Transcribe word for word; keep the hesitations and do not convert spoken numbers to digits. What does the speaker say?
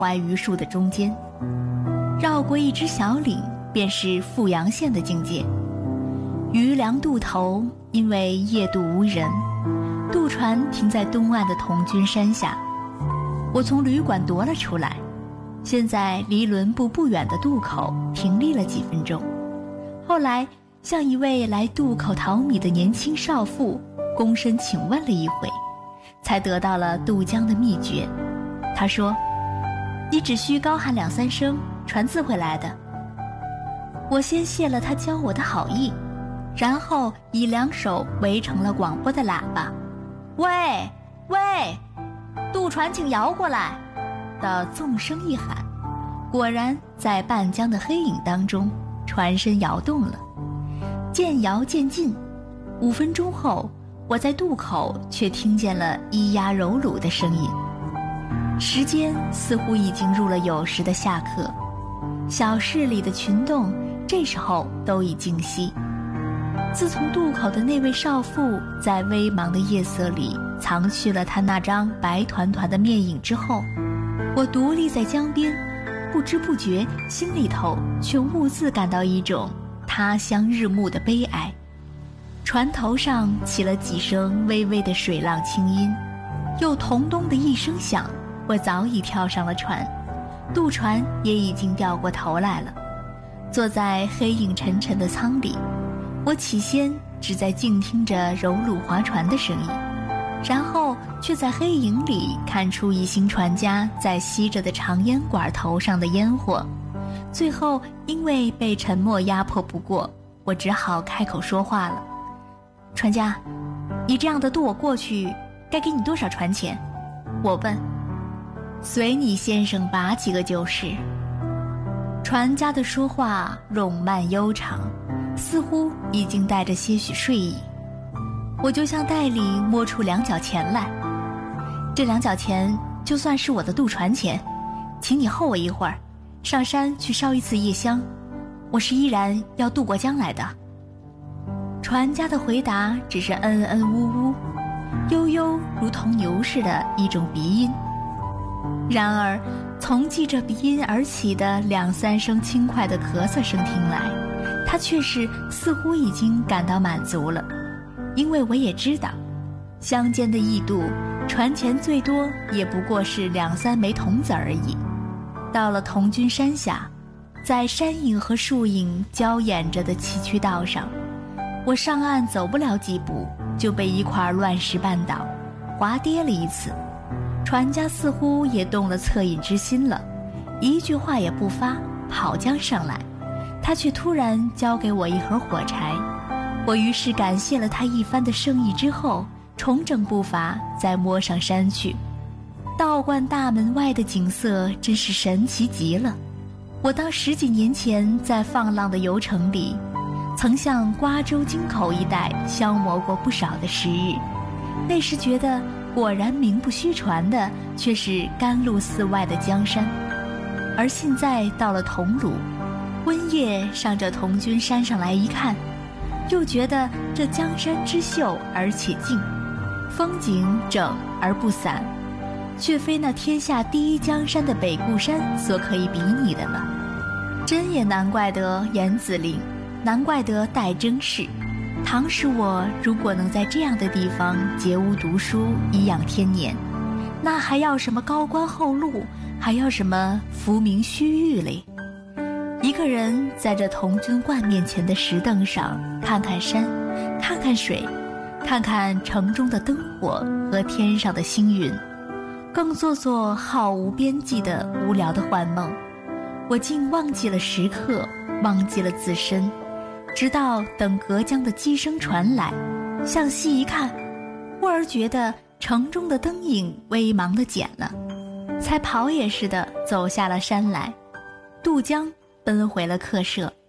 槐榆树的中间，绕过一只小岭，便是富阳县的境界。渔梁渡头，因为夜渡无人，渡船停在东岸的童军山下。我从旅馆踱了出来，现在离轮部不远的渡口停立了几分钟。后来向一位来渡口淘米的年轻少妇躬身请问了一回，才得到了渡江的秘诀。他说：“你只需高喊两三声，船自会来的。”我先谢了他教我的好意，然后以两手围成了广播的喇叭：“喂喂，渡船请摇过来！”的纵声一喊，果然在半江的黑影当中，船身摇动了，渐摇渐近。五分钟后，我在渡口却听见了咿呀柔橹的声音。时间似乎已经入了酉时的下课，小市里的群众这时候都已静息。自从渡口的那位少妇在微茫的夜色里藏去了她那张白团团的面影之后，我独立在江边，不知不觉心里头却兀自感到一种他乡日暮的悲哀。船头上起了几声微微的水浪轻音，又咚咚的一声响，我早已跳上了船，渡船也已经掉过头来了。坐在黑影沉沉的舱里，我起先只在静听着柔橹划船的声音，然后却在黑影里看出一行船家在吸着的长烟管头上的烟火。最后因为被沉默压迫不过，我只好开口说话了：“船家，你这样的渡我过去，该给你多少船钱？”我问。随你先生把几个就是。船家的说话冗漫悠长，似乎已经带着些许睡意。我就向袋里摸出两角钱来，这两角钱就算是我的渡船钱，请你候我一会儿，上山去烧一次夜香，我是依然要渡过江来的。船家的回答只是嗯嗯呜呜，悠悠如同牛似的一种鼻音。然而从记着鼻音而起的两三声轻快的咳嗽声听来，他却是似乎已经感到满足了。因为我也知道，乡间的驿渡船钱最多也不过是两三枚铜子而已。到了童军山下，在山影和树影交掩着的崎岖道上，我上岸走不了几步，就被一块乱石绊倒，滑跌了一次。船家似乎也动了恻隐之心了，一句话也不发，跑将上来。他却突然交给我一盒火柴，我于是感谢了他一番的盛意之后，重整步伐，再摸上山去。道观大门外的景色真是神奇极了。我当十几年前在放浪的游程里，曾向瓜州京口一带消磨过不少的时日，那时觉得果然名不虚传的却是甘露寺外的江山。而现在到了桐庐，温夜上这童军山上来一看，又觉得这江山之秀而且静，风景整而不散，却非那天下第一江山的北固山所可以比拟的了。真也难怪得严子陵，难怪得戴征士。倘使我如果能在这样的地方节屋读书，颐养天年，那还要什么高官厚禄，还要什么浮名虚誉嘞？一个人在这童军观面前的石凳上，看看山，看看水，看看城中的灯火和天上的星云，更做做毫无边际的无聊的幻梦。我竟忘记了时刻，忘记了自身，直到等隔江的机声传来，向西一看，忽而觉得城中的灯影微茫的减了，才跑也似的走下了山来，渡江奔回了客舍。